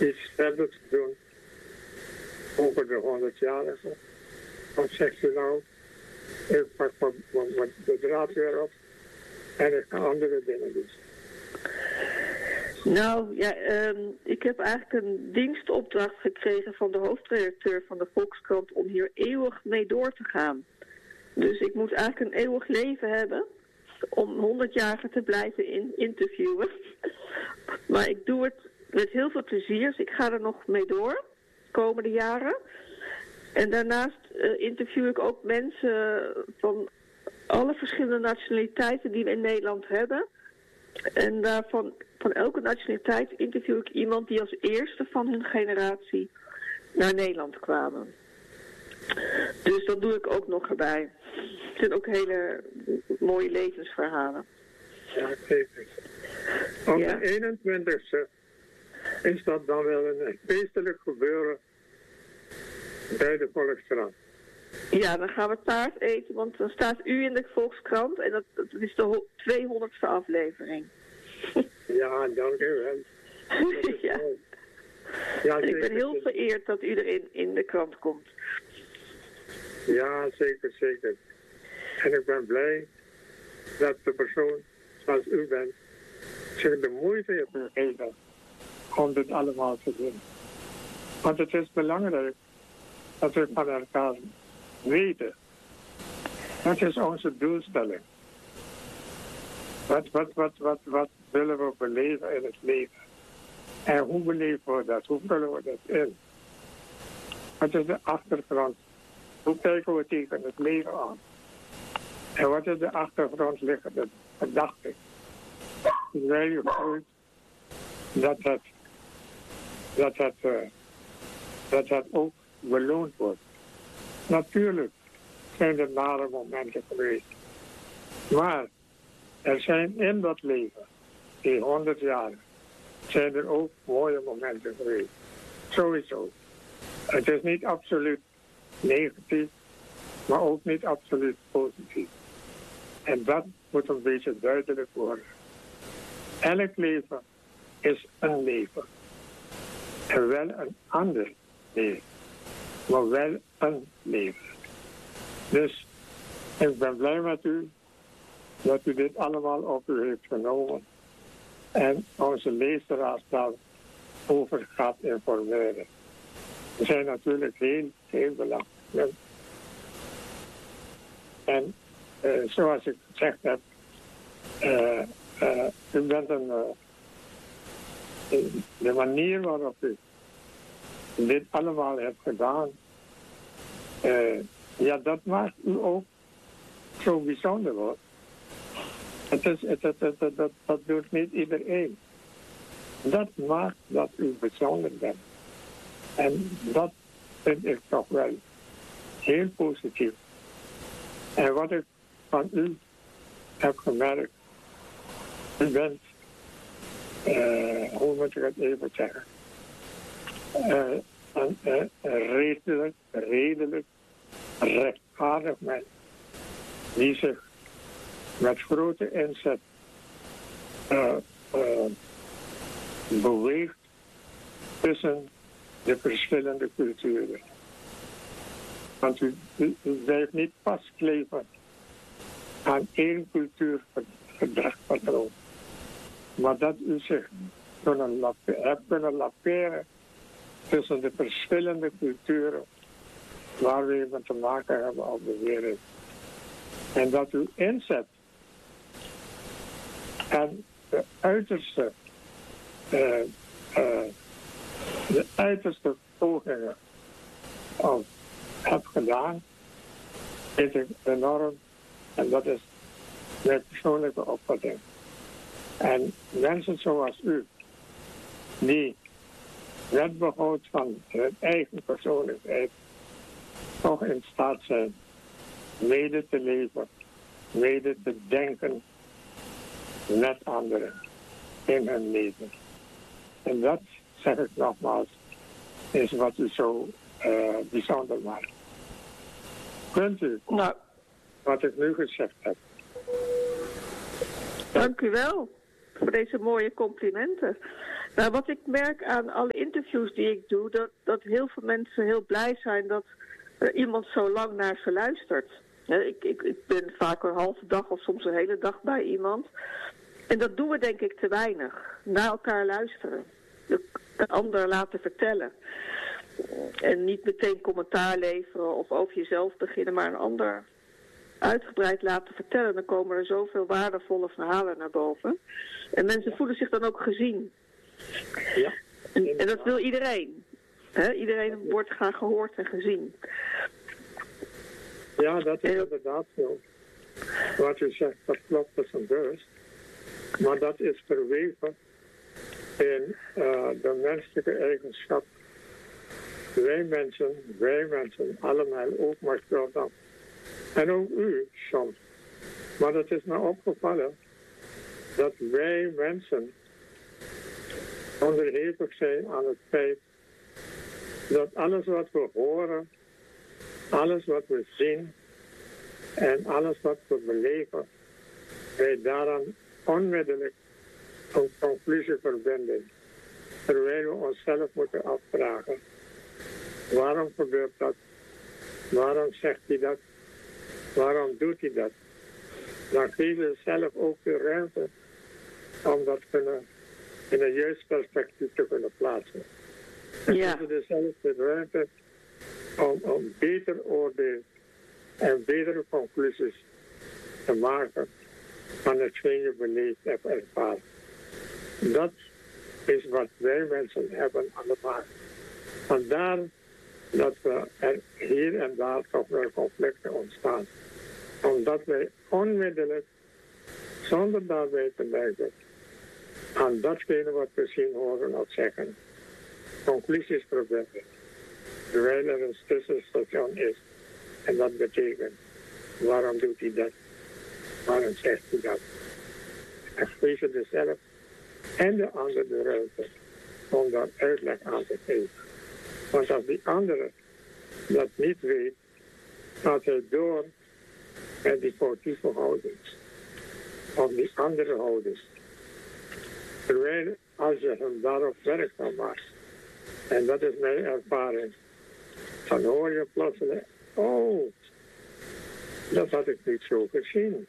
iets verder te doen over de 100-jarige. Wat zegt u nou? Ik pak de draad weer op en ik ga andere dingen doen. Nou, ja, ik heb eigenlijk een dienstopdracht gekregen van de hoofdredacteur van de Volkskrant om hier eeuwig mee door te gaan. Dus ik moet eigenlijk een eeuwig leven hebben om 100-jarigen te blijven interviewen. Maar ik doe het met heel veel plezier, dus ik ga er nog mee door, de komende jaren. En daarnaast interview ik ook mensen van alle verschillende nationaliteiten die we in Nederland hebben. En daarvan, van elke nationaliteit interview ik iemand die als eerste van hun generatie naar Nederland kwamen. Dus dat doe ik ook nog erbij. Het zijn ook hele mooie levensverhalen. Ja, zeker. Op de 21e is dat dan wel een feestelijk gebeuren bij de Volkskrant. Ja, dan gaan we taart eten, want dan staat u in de Volkskrant en dat is de 200ste aflevering. Ja, dank u wel. Ja. Ja, ik ben heel vereerd dat u erin in de krant komt. Ja, zeker, zeker. En ik ben blij dat de persoon zoals u bent zich de moeite heeft gegeven om dit allemaal te doen. Want het is belangrijk dat we van elkaar weten. Dat is onze doelstelling. Wat willen we beleven in het leven? En hoe beleven we dat? Hoe vullen we dat in? Wat is de achtergrond? Hoe kijken we tegen het leven aan? En wat is de achtergrondliggende gedachte? Terwijl je voelt dat het ook beloond wordt. Natuurlijk zijn er nare momenten geweest. Maar er zijn in dat leven, die 100 jaar, zijn er ook mooie momenten geweest. Sowieso. Het is niet absoluut negatief, maar ook niet absoluut positief. En dat moet een beetje duidelijk worden. Elk leven is een leven. En wel een ander leven. Maar wel een leven. Dus ik ben blij met u dat u dit allemaal op u heeft genomen. En onze luisteraars daarover gaat informeren. We zijn natuurlijk heel belangrijk. En zoals ik gezegd heb, u bent de manier waarop u dit allemaal hebt gedaan, ja, dat maakt u ook zo bijzonder hoor. Dat doet niet iedereen. Dat maakt dat u bijzonder bent. En dat vind ik toch wel heel positief. En wat ik van u heb gemerkt, u bent, hoe moet ik het even zeggen, een redelijk, rechtvaardig mens, die zich met grote inzet beweegt tussen de verschillende culturen. Want u blijft niet vastkleven aan één cultuurgedragspatroon. Maar dat u zich hebt kunnen laperen tussen de verschillende culturen waar we mee te maken hebben op de wereld. En dat u inzet en de uiterste pogingen heb gedaan, vind ik enorm. En dat is mijn persoonlijke opvatting. En mensen zoals u, die met behoud van hun eigen persoonlijkheid toch in staat zijn mede te leven, mede te denken met anderen in hun leven. En dat, zeg ik nogmaals, is wat u zo bijzonder maakt. Kunt u wat ik nu gezegd heb? Dank u wel voor deze mooie complimenten. Nou, wat ik merk aan alle interviews die ik doe, dat heel veel mensen heel blij zijn dat er iemand zo lang naar ze luistert. Ik ben vaak een halve dag of soms een hele dag bij iemand. En dat doen we denk ik te weinig. Naar elkaar luisteren. De ander laten vertellen. En niet meteen commentaar leveren of over jezelf beginnen, maar een ander uitgebreid laten vertellen. Dan komen er zoveel waardevolle verhalen naar boven. En mensen voelen zich dan ook gezien. Ja. En dat wil iedereen. Iedereen wordt graag gehoord en gezien. Ja, dat is inderdaad zo. Wat u zegt, dat klopt dus een beurs. Maar dat is verweven in de menselijke eigenschap. Wij mensen, allemaal, ook maar dan. En ook u soms. Maar het is me opgevallen dat wij mensen onderhevig zijn aan het feit dat alles wat we horen, alles wat we zien en alles wat we beleven, wij daaraan onmiddellijk een conclusie verbinden. Terwijl we onszelf moeten afvragen, waarom gebeurt dat? Waarom zegt hij dat? Waarom doet hij dat? Dan geven we zelf ook de ruimte om dat in een juist perspectief te kunnen plaatsen. Dan geven we zelf de ruimte om beter oordeel en betere conclusies te maken van hetgeen je beleefd hebt ervaren. Dat is wat wij mensen hebben aan de maak. Vandaar dat we er hier en daar toch wel conflicten ontstaan. Omdat wij onmiddellijk, zonder daarbij te denken, aan datgene wat we zien, horen of zeggen, conclusies verbinden. Terwijl er een tussenstation is. En dat betekent, waarom doet hij dat? Waarom zegt hij dat? En geef je er zelf en de ander de ruimte om daar uitleg aan te geven. Want als die andere dat niet weet, gaat hij door met die foutieve houdings. Of die andere houdings. Terwijl als je hem daarop werk kan maken, en dat is mijn ervaring, dan hoor je plotseling, oh, dat had ik niet zo gezien.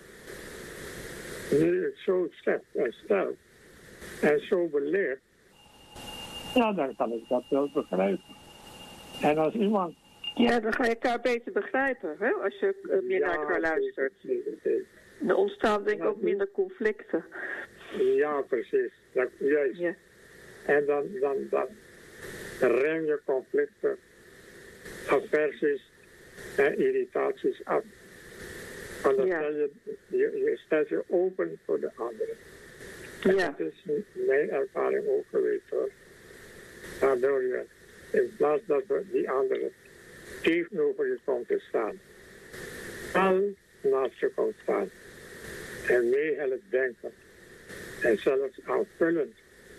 Nu het zo zegt en stelt en zo beleefd, ja, dan kan ik dat wel begrijpen. En als iemand... Ja, dan ga je elkaar beter begrijpen, hè? Als je meer naar elkaar luistert. Er ontstaan denk ik ook minder conflicten. Ja, precies. Dat, juist. Ja. En dan rem je conflicten, aversies en irritaties af. Want dan je stelt je open voor de anderen. En dat is mijn ervaring ook geweest hoor. Waardoor je in plaats dat we die anderen tegenover je komt te staan, al naast je komt staan en mee helpt denken en zelfs aanvullend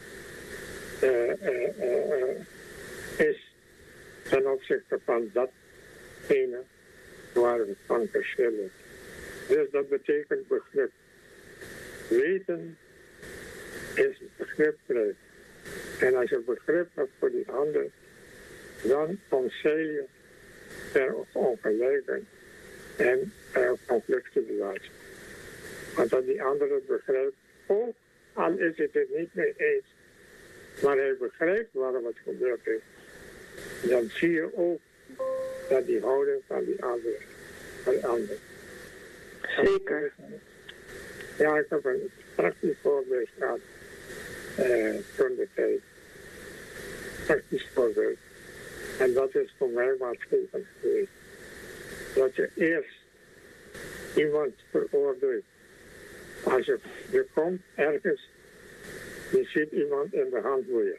is ten opzichte van datgene waar we van verschillen. Dus dat betekent begrip. Weten is begrip krijgen. En als je begrip hebt voor die ander, dan omzeil je ter ongelijkheid en conflictsituatie. Want als die ander het begrijpt, ook al is het er niet mee eens, maar hij begrijpt waarom het gebeurd is, dan zie je ook dat die houding van die ander verandert. Zeker. Ja, ik heb een praktisch voorbeeld gehad toen de tijd. Praktisch voorbeeld. En dat is voor mij maatschapelijk geweest. Dat je eerst iemand veroordeelt. Als je komt ergens, je ziet iemand in de hand boeien.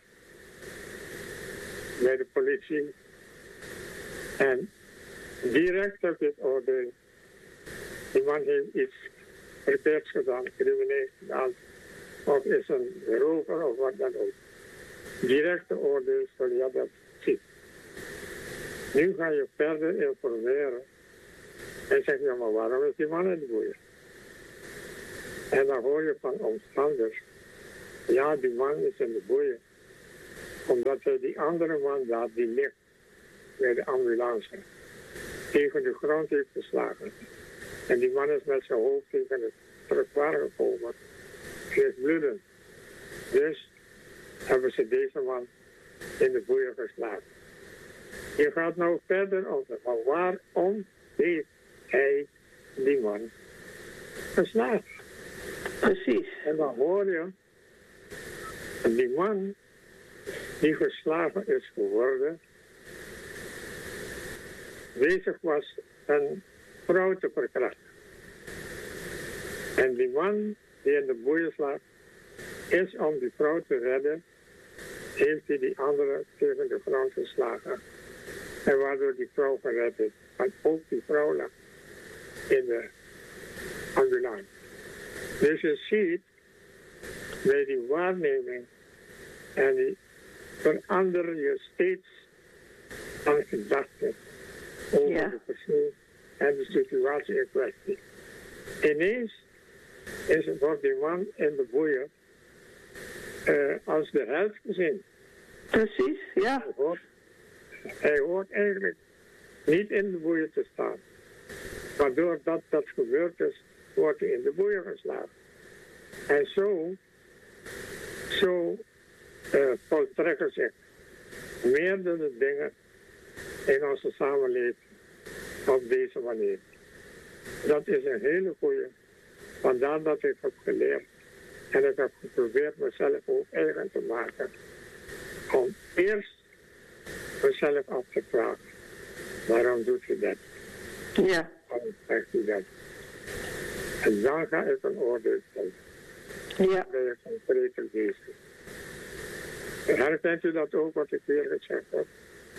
Bij de politie. En direct heb je het oordeel. Iemand heeft iets verkeerds gedaan, crimineels gedaan, of is een rover of wat dan ook. Directe oordeel voor je dat ziet. Nu ga je verder informeren en zeg je, maar waarom is die man in de boeien? En dan hoor je van omstanders Ja, die man is in de boeien. Omdat hij die andere man daar, die ligt bij de ambulance, tegen de grond heeft geslagen. En die man is met zijn hoofd tegen het trottoir gekomen. Hij is bloedend. Dus hebben ze deze man in de boeien geslagen. Je gaat nou verder over, maar waarom heeft hij die man geslagen? Precies. En dan hoor je, die man die geslagen is geworden, bezig was een vrouw te verkrachten. En die man die in de boeien lag, is om die vrouw te redden, heeft hij die andere tegen de grond geslagen. En waardoor die vrouw gered is. Want ook die vrouw lag in de ambulance. Dus je ziet, bij die waarneming, en die verander je steeds van gedachten over de persoon en de situatie in kwestie. Ineens wordt die man in de boeien als de held gezien. Precies, ja. Hij hoort eigenlijk niet in de boeien te staan. Maar doordat dat gebeurd is, wordt hij in de boeien geslagen. En zo voltrekken zich meerdere dingen in onze samenleving op deze manier. Dat is een hele goede. Vandaar dat ik heb geleerd. En ik heb geprobeerd mezelf ook eigen te maken. Om eerst mezelf af te vragen. Waarom doet u dat? Ja. Waarom zegt u dat? En dan ga ik een oordeel stellen. Ja. Dan ben ik een beter geest. Herkent u dat ook wat ik weer gezegd heb?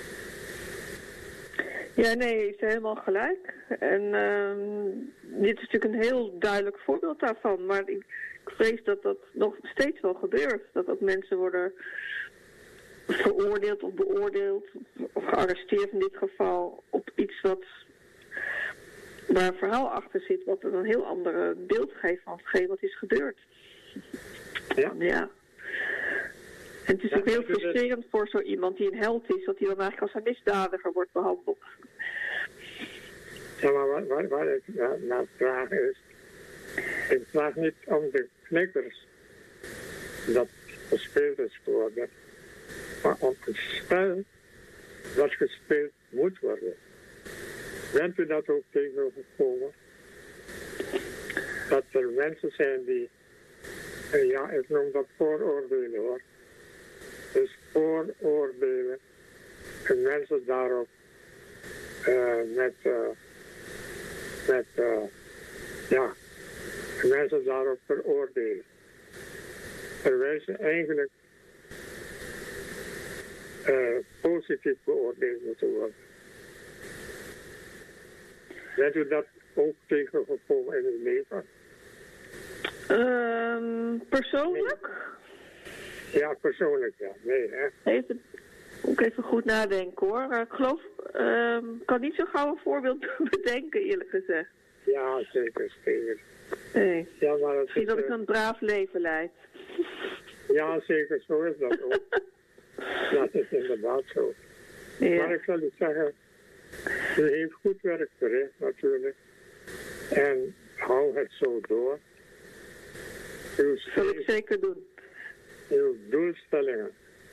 Ja, nee, je is helemaal gelijk. En dit is natuurlijk een heel duidelijk voorbeeld daarvan. Maar ik vrees dat dat nog steeds wel gebeurt. Dat ook mensen worden veroordeeld of beoordeeld of gearresteerd in dit geval op iets waar een verhaal achter zit, wat een heel andere beeld geeft van hetgeen wat is gebeurd. Ja. En het is ook heel frustrerend voor zo iemand die een held is, dat hij dan eigenlijk als een misdadiger wordt behandeld. Ja, maar waar ik naar vraag is, ik vraag niet om de knikkers dat gespeeld is geworden, maar om het spel dat gespeeld moet worden. Bent u dat ook tegengekomen? Dat er mensen zijn die, ja, ik noem dat vooroordelen hoor. Dus vooroordelen en mensen daarop mensen daarop veroordelen. Terwijl ze eigenlijk positief beoordeeld moeten worden. Bent u dat ook tegengekomen in uw leven? Persoonlijk? Ja, persoonlijk, ja. Nee, hè? Moet ik even goed nadenken, hoor. Ik geloof, ik kan niet zo gauw een voorbeeld bedenken, eerlijk gezegd. Ja, zeker. Nee. Ja, maar misschien dat ik een braaf leven leid. Ja, zeker. Zo is dat ook. Dat is inderdaad zo. Ja. Maar ik zal u zeggen, u heeft goed werk verricht natuurlijk. En hou het zo door. Dat zal ik zeker doen. Uw doelstellingen.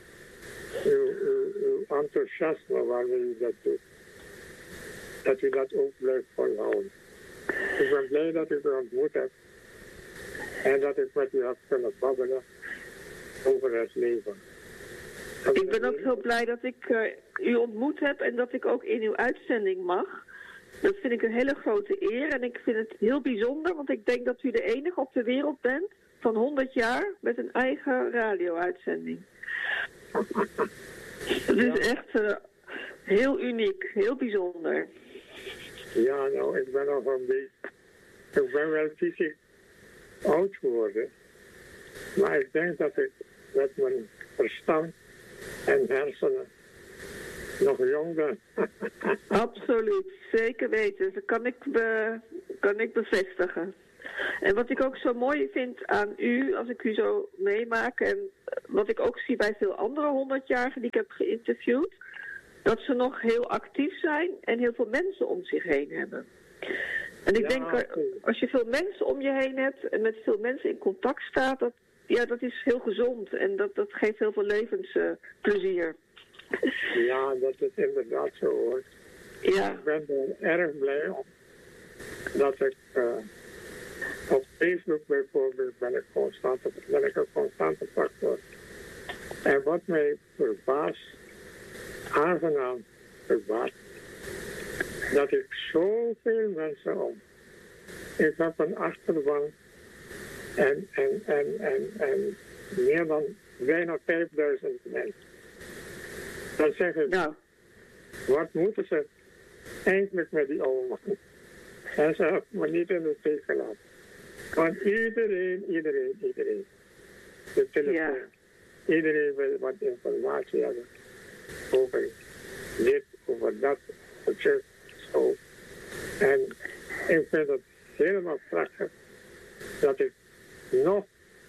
Uw enthousiasme waarmee u dat doet. Dat u dat ook blijft volhouden. Ik ben blij dat ik u ontmoet heb. En dat ik met u heb kunnen babbelen over het leven. Ik ben ook heel blij dat ik u ontmoet heb en dat ik ook in uw uitzending mag. Dat vind ik een hele grote eer en ik vind het heel bijzonder, want ik denk dat u de enige op de wereld bent van 100 jaar met een eigen radio-uitzending. Het is echt heel uniek, heel bijzonder. Ja, nou, ik ben nog een beetje... Ik ben wel fysiek oud geworden. Maar ik denk dat ik met mijn verstand en hersenen nog jong ben. Absoluut, zeker weten. Dat kan ik bevestigen. En wat ik ook zo mooi vind aan u, als ik u zo meemaak, en wat ik ook zie bij veel andere 100-jarigen die ik heb geïnterviewd, dat ze nog heel actief zijn en heel veel mensen om zich heen hebben. En ik denk, als je veel mensen om je heen hebt en met veel mensen in contact staat, dat is heel gezond en dat geeft heel veel levensplezier. Ja, dat is inderdaad zo hoor. Ja. Ik ben er erg blij om dat ik op Facebook bijvoorbeeld ben ik een constante factor. En wat mij verbaast, aangenaam verbaast, dat ik zoveel mensen om. Ik heb een achterban en meer dan bijna 5000 mensen. Dan zeg ik, wat moeten ze eigenlijk met die oude man? En ze hebben me niet in de steek gelaten. Want iedereen, de telefoon, iedereen wil wat informatie hebben over dit, over dat, over zus, zo. En ik vind het helemaal prachtig dat ik nog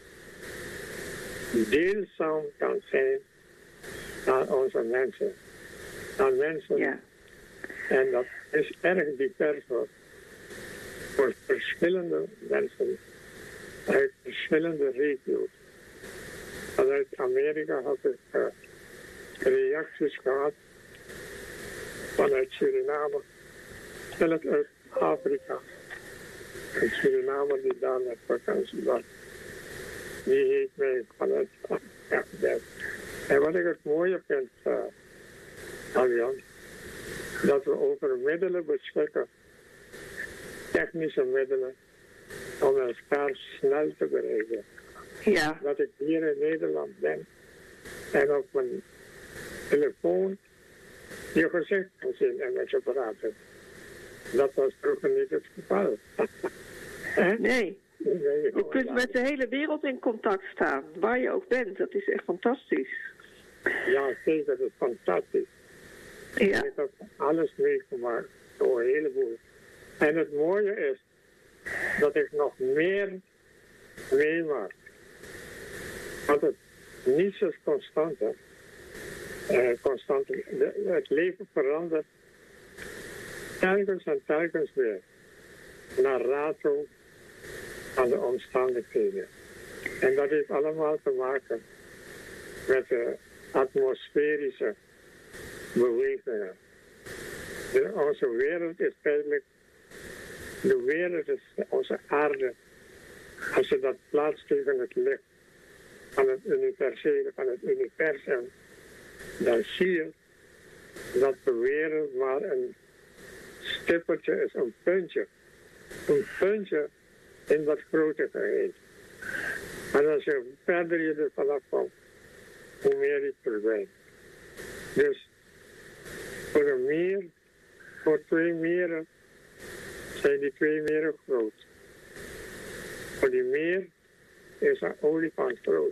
deelzaam kan zijn aan onze mensen. Aan mensen. Ja. En dat is erg divers voor verschillende mensen uit verschillende regio's. Vanuit Amerika had ik reacties gehad, vanuit Suriname, zelfs uit Afrika. Een Surinamer die daar met vakantie was, die heeft mij vanuit Afrika gebeld. En wat ik het mooie vind, Arjan, dat we over middelen beschikken, technische middelen, om elkaar snel te bereiken. Ja. Dat ik hier in Nederland ben en op mijn telefoon je gezicht kan zien en met je praten. Dat was vroeger niet het geval. Nee. Je kunt met de hele wereld in contact staan, waar je ook bent. Dat is echt fantastisch. Ja, zeker. Dat is fantastisch. Ja. Ik heb alles meegemaakt, zo een heleboel. En het mooie is dat ik nog meer meemaak. Want het niets is constant. Het leven verandert telkens en telkens weer. Naar rato aan de omstandigheden. En dat heeft allemaal te maken met de atmosferische bewegingen. Onze wereld is feitelijk, de wereld is onze aarde. Als je dat plaatst tegen het licht van het universele, van het universum, dan zie je dat de wereld maar een stippertje is, een puntje. Een puntje in dat grote geheel. En als je verder je er vanaf komt, hoe meer je verdwijnt. Dus voor een meer, voor 2 meren, zijn die 2 meren groot. Voor die meer is een olifant groot.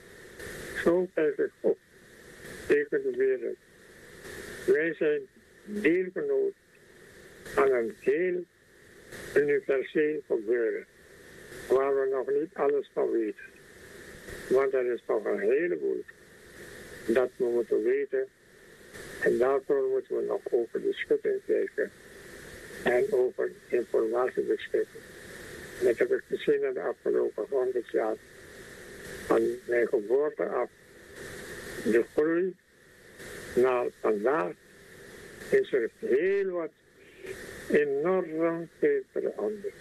Zo kijk ik op tegen de wereld. Wij zijn deelgenoot aan een heel universeel gebeuren, waar we nog niet alles van weten. Want er is nog een heleboel dat we moeten weten. En daarvoor moeten we nog over de schutting kijken en over informatie beschikken. Dat heb ik gezien in de afgelopen 100 jaar. Van mijn geboorte af, de groei naar vandaag, is er heel wat enorm veel veranderd.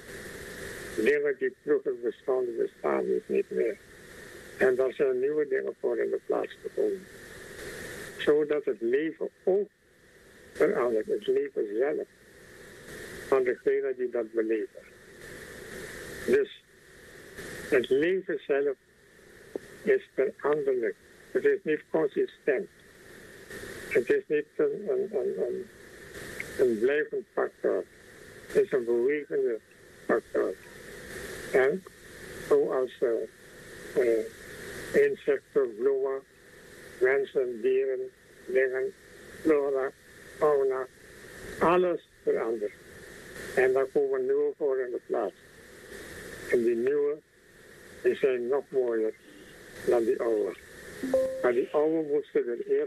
Dingen die vroeger bestonden, bestaan niet meer. En daar zijn nieuwe dingen voor in de plaats gekomen. Zodat het leven ook verandert, het leven zelf, van degene die dat beleven. Dus het leven zelf is veranderlijk. Het is niet consistent. Het is niet een blijvend factor. Het is een bewegende factor. En zoals insecten, bloemen, mensen, dieren, dingen, flora, fauna, alles verandert. En daar komen nieuwe voor in de plaats. En die nieuwe, die zijn nog mooier dan die oude. Maar die oude moesten er eerst